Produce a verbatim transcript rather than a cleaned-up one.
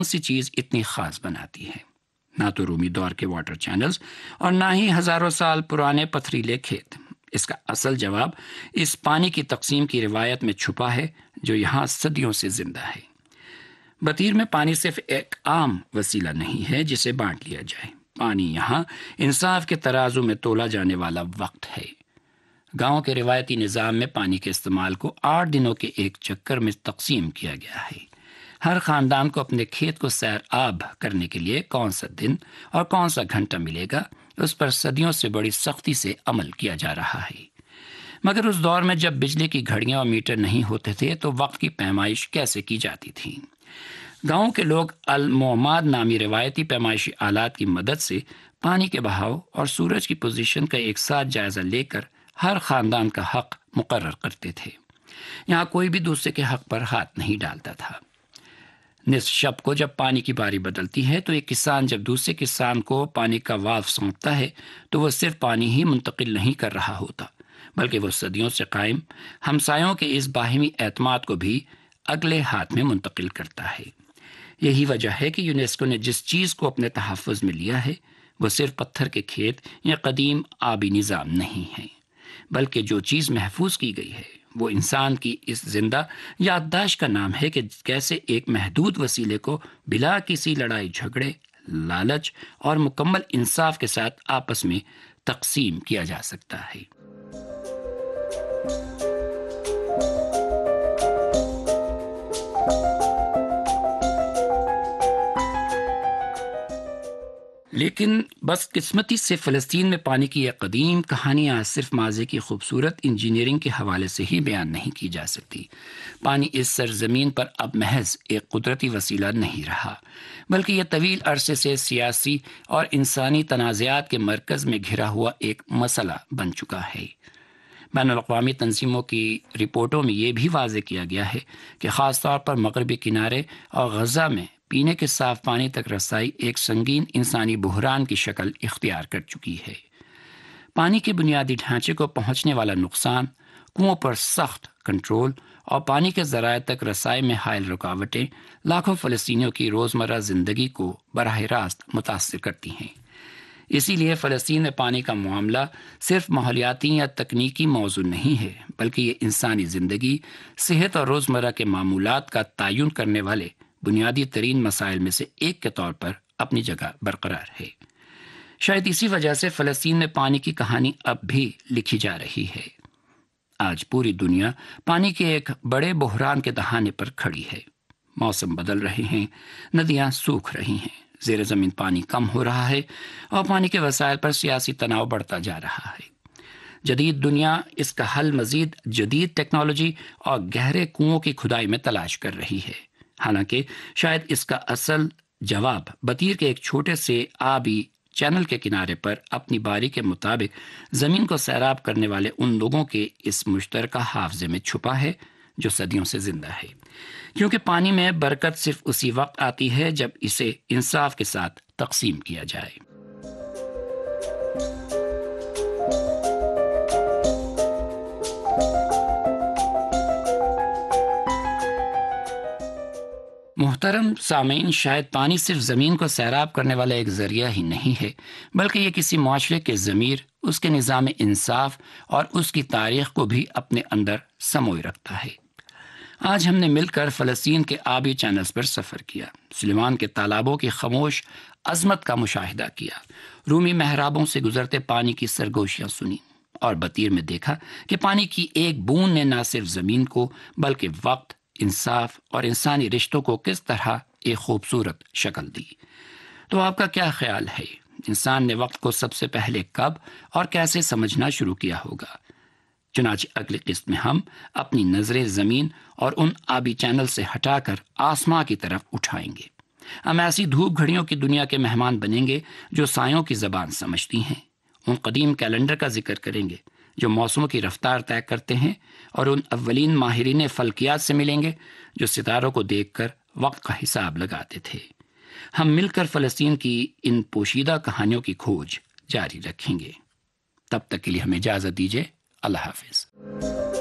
سی چیز اتنی خاص بناتی ہے؟ نہ تو رومی دور کے واٹر چینلز اور نہ ہی ہزاروں سال پرانے پتھریلے کھیت۔ اس کا اصل جواب اس پانی کی تقسیم کی روایت میں چھپا ہے جو یہاں صدیوں سے زندہ ہے۔ بطیر میں پانی صرف ایک عام وسیلہ نہیں ہے جسے بانٹ لیا جائے۔ پانی یہاں انصاف کے ترازو میں تولا جانے والا وقت ہے۔ گاؤں کے روایتی نظام میں پانی کے استعمال کو آٹھ دنوں کے ایک چکر میں تقسیم کیا گیا ہے۔ ہر خاندان کو اپنے کھیت کو سیر آب کرنے کے لیے کون سا دن اور کون سا گھنٹہ ملے گا، اس پر صدیوں سے بڑی سختی سے عمل کیا جا رہا ہے۔ مگر اس دور میں جب بجلی کی گھڑیاں اور میٹر نہیں ہوتے تھے تو وقت کی پیمائش کیسے کی جاتی تھی؟ گاؤں کے لوگ المعماد نامی روایتی پیمائشی آلات کی مدد سے پانی کے بہاؤ اور سورج کی پوزیشن کا ایک ساتھ جائزہ لے کر ہر خاندان کا حق مقرر کرتے تھے۔ یہاں کوئی بھی دوسرے کے حق پر ہاتھ نہیں ڈالتا تھا۔ نصف شب کو جب پانی کی باری بدلتی ہے تو ایک کسان جب دوسرے کسان کو پانی کا وعدہ سونپتا ہے تو وہ صرف پانی ہی منتقل نہیں کر رہا ہوتا، بلکہ وہ صدیوں سے قائم ہمسایوں کے اس باہمی اعتماد کو بھی اگلے ہاتھ میں منتقل کرتا ہے۔ یہی وجہ ہے کہ یونیسکو نے جس چیز کو اپنے تحفظ میں لیا ہے وہ صرف پتھر کے کھیت یا قدیم آبی نظام نہیں ہے، بلکہ جو چیز محفوظ کی گئی ہے وہ انسان کی اس زندہ یادداشت کا نام ہے کہ کیسے ایک محدود وسیلے کو بلا کسی لڑائی جھگڑے، لالچ اور مکمل انصاف کے ساتھ آپس میں تقسیم کیا جا سکتا ہے۔ لیکن بس قسمتی سے فلسطین میں پانی کی یہ قدیم کہانی آج صرف ماضی کی خوبصورت انجینئرنگ کے حوالے سے ہی بیان نہیں کی جا سکتی۔ پانی اس سرزمین پر اب محض ایک قدرتی وسیلہ نہیں رہا، بلکہ یہ طویل عرصے سے سیاسی اور انسانی تنازعات کے مرکز میں گھرا ہوا ایک مسئلہ بن چکا ہے۔ بین الاقوامی تنظیموں کی رپورٹوں میں یہ بھی واضح کیا گیا ہے کہ خاص طور پر مغربی کنارے اور غزہ میں پینے کے صاف پانی تک رسائی ایک سنگین انسانی بحران کی شکل اختیار کر چکی ہے۔ پانی کے بنیادی ڈھانچے کو پہنچنے والا نقصان، کنووں پر سخت کنٹرول اور پانی کے ذرائع تک رسائی میں حائل رکاوٹیں لاکھوں فلسطینیوں کی روزمرہ زندگی کو براہ راست متاثر کرتی ہیں۔ اسی لیے فلسطین میں پانی کا معاملہ صرف ماحولیاتی یا تکنیکی موضوع نہیں ہے، بلکہ یہ انسانی زندگی، صحت اور روزمرہ کے معمولات کا تعین کرنے والے بنیادی ترین مسائل میں سے ایک کے طور پر اپنی جگہ برقرار ہے۔ شاید اسی وجہ سے فلسطین میں پانی کی کہانی اب بھی لکھی جا رہی ہے۔ آج پوری دنیا پانی کے ایک بڑے بحران کے دہانے پر کھڑی ہے۔ موسم بدل رہے ہیں، ندیاں سوکھ رہی ہیں، زیر زمین پانی کم ہو رہا ہے اور پانی کے وسائل پر سیاسی تناؤ بڑھتا جا رہا ہے۔ جدید دنیا اس کا حل مزید جدید ٹیکنالوجی اور گہرے کنووں کی کھدائی میں تلاش کر رہی ہے، حالانکہ شاید اس کا اصل جواب بطیر کے ایک چھوٹے سے آبی چینل کے کنارے پر اپنی باری کے مطابق زمین کو سیراب کرنے والے ان لوگوں کے اس مشترکہ حافظے میں چھپا ہے جو صدیوں سے زندہ ہے، کیونکہ پانی میں برکت صرف اسی وقت آتی ہے جب اسے انصاف کے ساتھ تقسیم کیا جائے۔ محترم سامعین، شاید پانی صرف زمین کو سیراب کرنے والا ایک ذریعہ ہی نہیں ہے، بلکہ یہ کسی معاشرے کے ضمیر، اس کے نظام انصاف اور اس کی تاریخ کو بھی اپنے اندر سموئے رکھتا ہے۔ آج ہم نے مل کر فلسطین کے آبی چینلز پر سفر کیا، سلیمان کے تالابوں کی خاموش عظمت کا مشاہدہ کیا، رومی محرابوں سے گزرتے پانی کی سرگوشیاں سنی اور بطیر میں دیکھا کہ پانی کی ایک بوند نے نہ صرف زمین کو بلکہ وقت، انصاف اور انسانی رشتوں کو کس طرح ایک خوبصورت شکل دی۔ تو آپ کا کیا خیال ہے؟ انسان نے وقت کو سب سے پہلے کب اور کیسے سمجھنا شروع کیا ہوگا؟ چنانچہ اگلی قسط میں ہم اپنی نظریں زمین اور ان آبی چینل سے ہٹا کر آسماں کی طرف اٹھائیں گے۔ ہم ایسی دھوپ گھڑیوں کی دنیا کے مہمان بنیں گے جو سایوں کی زبان سمجھتی ہیں، ان قدیم کیلنڈر کا ذکر کریں گے جو موسموں کی رفتار طے کرتے ہیں، اور ان اولین ماہرین فلکیات سے ملیں گے جو ستاروں کو دیکھ کر وقت کا حساب لگاتے تھے۔ ہم مل کر فلسطین کی ان پوشیدہ کہانیوں کی کھوج جاری رکھیں گے۔ تب تک کے لیے ہمیں اجازت دیجیے۔ اللہ حافظ۔